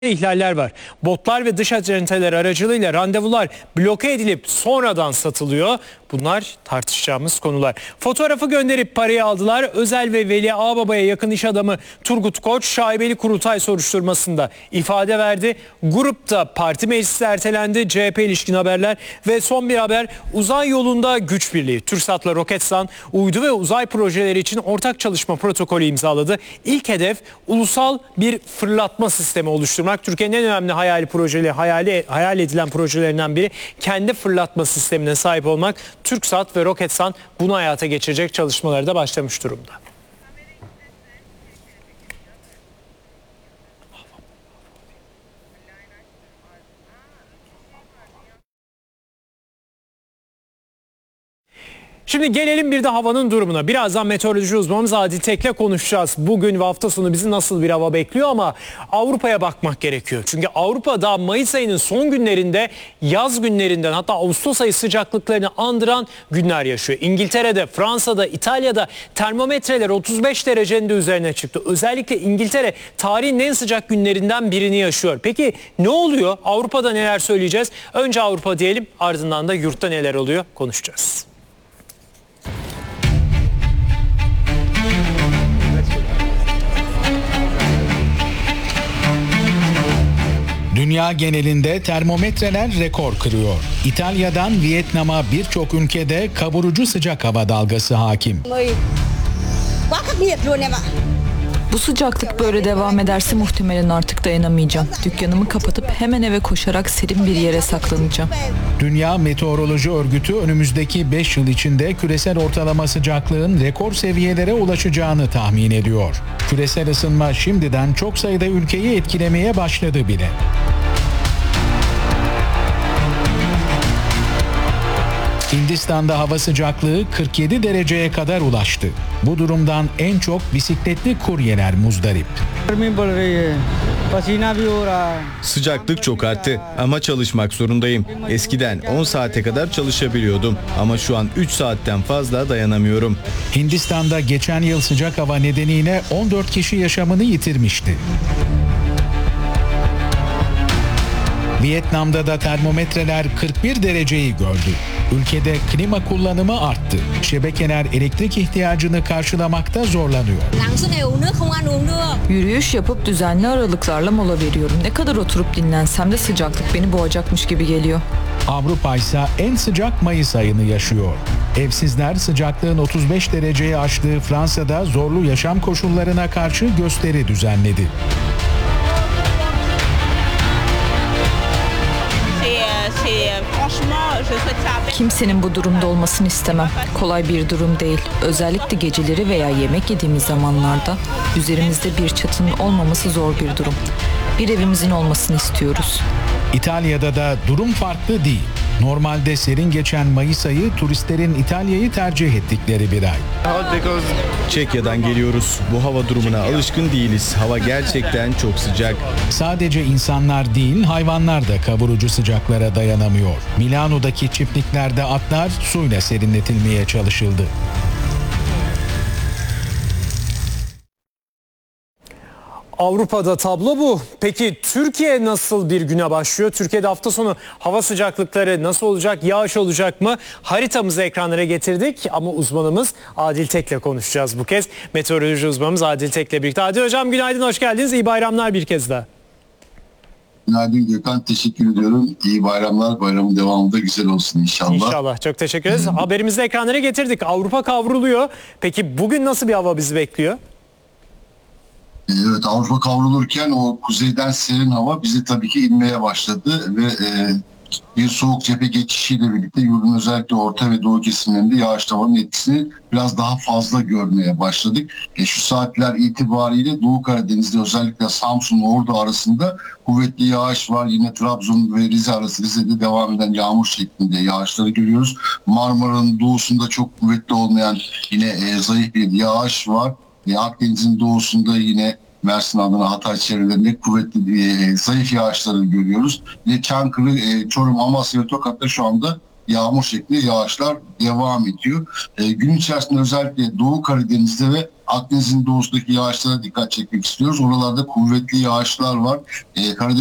ihlaller var. Botlar ve dış acenteler aracılığıyla randevular bloke edilip sonradan satılıyor. Bunlar tartışacağımız konular. Fotoğrafı gönderip parayı aldılar. Özel ve Veli Ağbaba'ya yakın iş adamı Turgut Koç şaibeli kurultay soruşturmasında ifade verdi. Grupta parti meclisi ertelendi. CHP ilişkin haberler ve son bir haber, uzay yolunda güç birliği. TürkSat'la Roketsan uydu ve uzay projeleri için ortak çalışma protokolü imzaladı. İlk hedef ulusal bir fırlatma sistemi oluşturmak. Türkiye'nin en önemli hayal edilen projelerinden biri kendi fırlatma sistemine sahip olmak. TürkSat ve Roketsan bunu hayata geçirecek çalışmaları da başlamış durumda. Şimdi gelelim bir de havanın durumuna. Birazdan meteoroloji uzmanımız Adil Tek'le konuşacağız. Bugün ve hafta sonu bizi nasıl bir hava bekliyor ama Avrupa'ya bakmak gerekiyor. Çünkü Avrupa'da Mayıs ayının son günlerinde yaz günlerinden hatta Ağustos ayı sıcaklıklarını andıran günler yaşıyor. İngiltere'de, Fransa'da, İtalya'da termometreler 35 derecenin de üzerine çıktı. Özellikle İngiltere tarihin en sıcak günlerinden birini yaşıyor. Peki ne oluyor? Avrupa'da neler söyleyeceğiz? Önce Avrupa diyelim, ardından da yurtta neler oluyor konuşacağız. Dünya genelinde termometreler rekor kırıyor. İtalya'dan Vietnam'a birçok ülkede kavurucu sıcak hava dalgası hakim. Bu sıcaklık böyle devam ederse muhtemelen artık dayanamayacağım. Dükkanımı kapatıp hemen eve koşarak serin bir yere saklanacağım. Dünya Meteoroloji Örgütü önümüzdeki 5 yıl içinde küresel ortalama sıcaklığın rekor seviyelere ulaşacağını tahmin ediyor. Küresel ısınma şimdiden çok sayıda ülkeyi etkilemeye başladı bile. Hindistan'da hava sıcaklığı 47 dereceye kadar ulaştı. Bu durumdan en çok bisikletli kuryeler muzdarip. Sıcaklık çok arttı ama çalışmak zorundayım. Eskiden 10 saate kadar çalışabiliyordum ama şu an 3 saatten fazla dayanamıyorum. Hindistan'da geçen yıl sıcak hava nedeniyle 14 kişi yaşamını yitirmişti. Vietnam'da da termometreler 41 dereceyi gördü. Ülkede klima kullanımı arttı. Şebekeler elektrik ihtiyacını karşılamakta zorlanıyor. Yürüyüş yapıp düzenli aralıklarla mola veriyorum. Ne kadar oturup dinlensem de sıcaklık beni boğacakmış gibi geliyor. Avrupa ise en sıcak Mayıs ayını yaşıyor. Evsizler sıcaklığın 35 dereceyi aştığı Fransa'da zorlu yaşam koşullarına karşı gösteri düzenledi. Kimsenin bu durumda olmasını istemem. Kolay bir durum değil. Özellikle geceleri veya yemek yediğimiz zamanlarda üzerimizde bir çatının olmaması zor bir durum. Bir evimizin olmasını istiyoruz. İtalya'da da durum farklı değil. Normalde serin geçen Mayıs ayı turistlerin İtalya'yı tercih ettikleri bir ay. Çekya'dan geliyoruz. Bu hava durumuna alışkın değiliz. Hava gerçekten çok sıcak. Sadece insanlar değil, hayvanlar da kavurucu sıcaklara dayanamıyor. Milano'daki çiftliklerde atlar suyla serinletilmeye çalışıldı. Avrupa'da tablo bu. Peki Türkiye nasıl bir güne başlıyor? Türkiye'de hafta sonu hava sıcaklıkları nasıl olacak? Yağış olacak mı? Haritamızı ekranlara getirdik ama uzmanımız Adil Tek'le konuşacağız bu kez. Meteoroloji uzmanımız Adil Tek'le birlikte. Adil Hocam günaydın, hoş geldiniz. İyi bayramlar bir kez daha. Günaydın Gökhan, teşekkür ediyorum. İyi bayramlar, bayramın devamı da güzel olsun inşallah. İnşallah, çok teşekkür ederiz. Haberimizi ekranlara getirdik. Avrupa kavruluyor. Peki bugün nasıl bir hava bizi bekliyor? Evet, Avrupa kavrulurken o kuzeyden serin hava bizi tabii ki inmeye başladı ve bir soğuk cephe geçişiyle birlikte yurdun özellikle orta ve doğu kesimlerinde yağışlamanın etkisini biraz daha fazla görmeye başladık. Şu saatler itibariyle Doğu Karadeniz'de özellikle Samsun, Ordu arasında kuvvetli yağış var. Yine Trabzon ve Rize arası, Rize'de devam eden yağmur şeklinde yağışları görüyoruz. Marmara'nın doğusunda çok kuvvetli olmayan yine zayıf bir yağış var. Akdeniz'in doğusunda yine Mersin, Adana, Hatay çevrelerinde kuvvetli zayıf yağışları görüyoruz. Çankırı, Çorum, Amasya ve Tokat'ta şu anda yağmur şeklinde yağışlar devam ediyor. Gün içerisinde özellikle Doğu Karadeniz'de ve Akdeniz'in doğusundaki yağışlara dikkat çekmek istiyoruz. Oralarda kuvvetli yağışlar var. Karadeniz